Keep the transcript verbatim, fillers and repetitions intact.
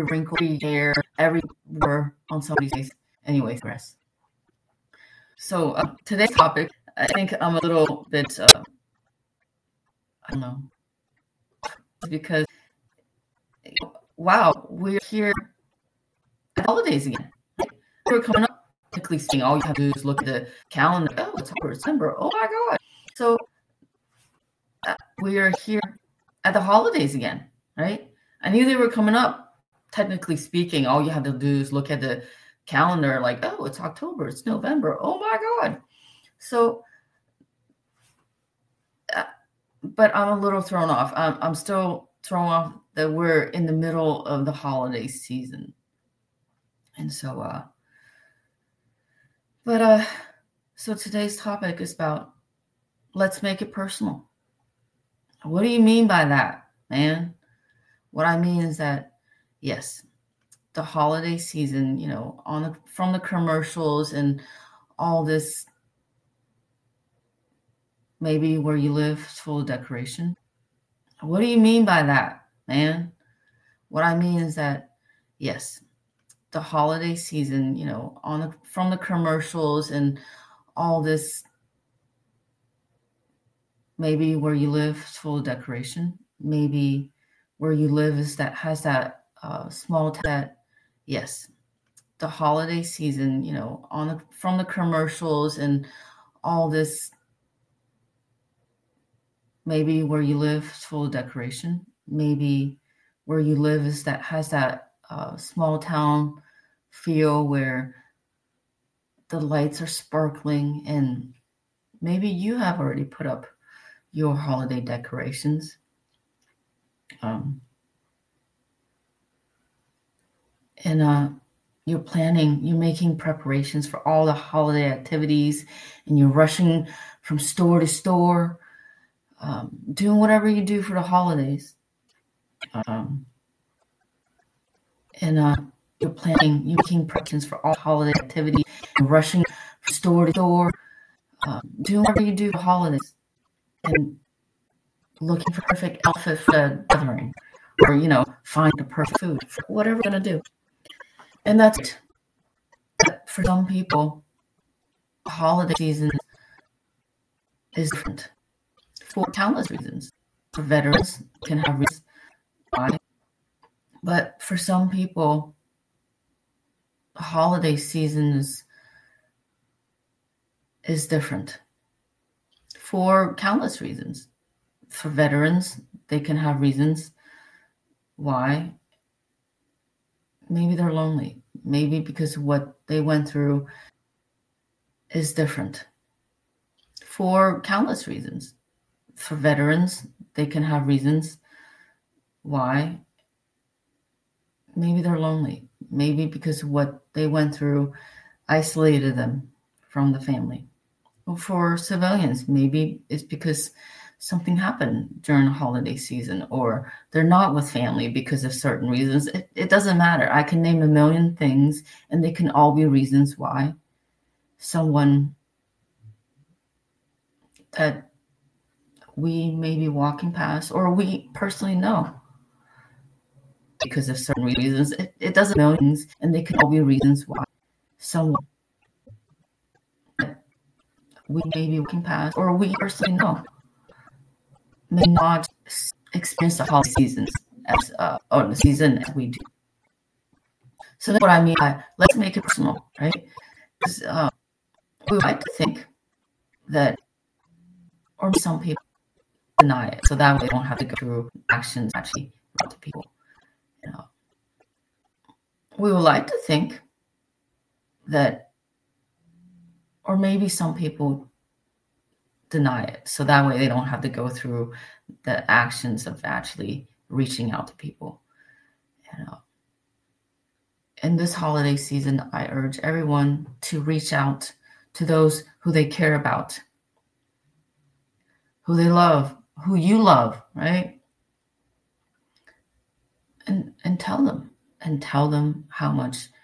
wrinkly hair everywhere on somebody's face. Anyways, rest. So uh, today's topic, I think I'm a little bit, uh, I don't know, because, wow, we're here at the holidays again. We're coming up, technically speaking, all you have to do is look at the calendar. Oh, it's October, December. Oh my God. So uh, we are here at the holidays again, right? I knew they were coming up. Technically speaking, all you have to do is look at the calendar like, oh, it's October, it's November. Oh my God. So, uh, but I'm a little thrown off. I'm, I'm still thrown off that we're in the middle of the holiday season. And so, uh, but, uh, so today's topic is about, let's make it personal. What do you mean by that, man? What I mean is that, yes, the holiday season, you know, on the, from the commercials and all this, maybe where you live is full of decoration. What do you mean by that, man? What I mean is that, yes, the holiday season, you know, on the, from the commercials and all this, maybe where you live is full of decoration. Maybe where you live is that has that uh, small that, yes, the holiday season, you know, on the, from the commercials and all this, maybe where you live is full of decoration. Maybe where you live is that has that uh, small town feel where the lights are sparkling, and maybe you have already put up your holiday decorations. Um, and uh, you're planning, you're making preparations for all the holiday activities, and you're rushing from store to store, um, doing whatever you do for the holidays. Um, and uh, you're planning, you're making preparations for all holiday activities, and rushing from store to store, um, doing whatever you do for the holidays, and looking for perfect outfit for the gathering, or, you know, find the perfect food, whatever you're going to do. And that's it. But for some people, the holiday season is different for countless reasons. For veterans, can have reasons why. But for some people, the holiday season is, is different for countless reasons. For veterans, they can have reasons why. Maybe they're lonely. Maybe because what they went through is different for countless reasons. For veterans, they can have reasons why. Maybe they're lonely. Maybe because what they went through isolated them from the family. Well, for civilians, maybe it's because something happened during the holiday season, or they're not with family because of certain reasons. It, it doesn't matter. I can name a million things, and they can all be reasons why someone that we may be walking past, or we personally know because of certain reasons. It, it doesn't millions, and they can all be reasons why someone that we may be walking past, or we personally know, may not experience the holiday seasons as uh, or the season as we do. So that's what I mean by let's make it personal, right? Because uh, we like to think that, or some people deny it, so that way they don't have to go through actions actually to people. You know, we would like to think that, or maybe some people deny it, so that way they don't have to go through the actions of actually reaching out to people. You know, in this holiday season, I urge everyone to reach out to those who they care about, who they love, who you love, right? And and tell them, and tell them how much